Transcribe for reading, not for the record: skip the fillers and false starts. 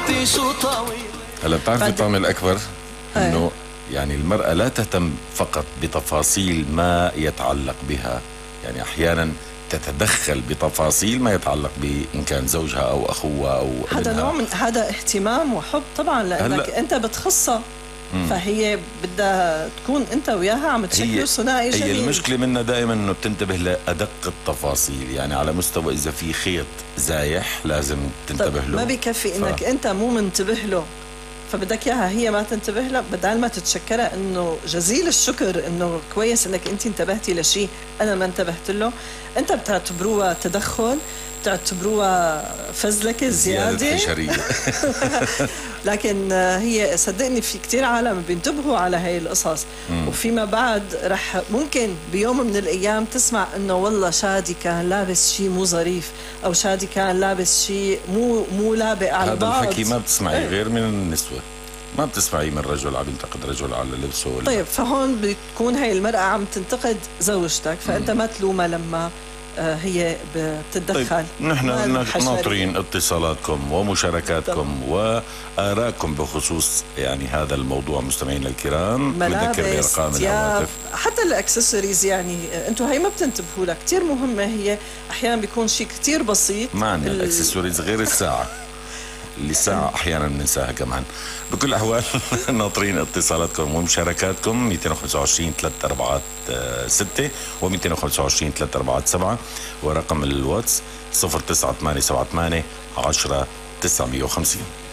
حياتي شو طويل. هلا بتعرفي الطعم الأكبر إنه يعني المرأة لا تهتم فقط بتفاصيل ما يتعلق بها، يعني أحيانا تتدخل بتفاصيل ما يتعلق بإن كان زوجها أو أخوها أو ابنها. هذا نوع من هذا اهتمام وحب طبعا، لأنك أنت بتخصها، فهي بدها تكون أنت وياها عم تشكلوا ثنائي جميل. هي المشكلة منا دائما إنه بتنتبه لأدق التفاصيل، يعني على مستوى إذا في خيط زايح لازم تنتبه له. ما بيكفي إنك أنت مو منتبه له فبدك اياها هي ما تنتبه له، بدل ما تتشكرها انه جزيل الشكر انه كويس انك انت انتبهتي لشيء انا ما انتبهت له. انت بتعتبروها تدخل، بتعتبروها فزلكه زياده حشريه. لكن هي صدقني في كتير عالم بينتبهوا على هاي القصص. وفيما بعد رح ممكن بيوم من الايام تسمع انه والله شادي كان لابس شيء مو ظريف، او شادي كان لابس شيء مو لابق على بعض. هذا الحكي ما بتسمعيه غير من النسوه، ما بتسمعيه من رجل عم ينتقد رجل على لبسه. طيب فهون بتكون هاي المرأة عم تنتقد زوجتك، فأنت ما تلومها لما هي بتتدخل. طيب نحن ناطرين اتصالاتكم ومشاركاتكم وآراءكم بخصوص يعني هذا الموضوع مستمعينا الكرام. ملابس، بأرقام الهواتف، حتى الاكسسوارز، يعني انتم هي ما بتنتبهوا لها، كثير مهمة هي. أحيانا بيكون شيء كثير بسيط. ما عندنا الاكسسوارز غير الساعة اللي الساعة أحيانا بننساها كمان. بكل الأحوال ناطرين اتصالاتكم ومشاركاتكم 225 346 و 225 347 ورقم الواتس 09878 10 950.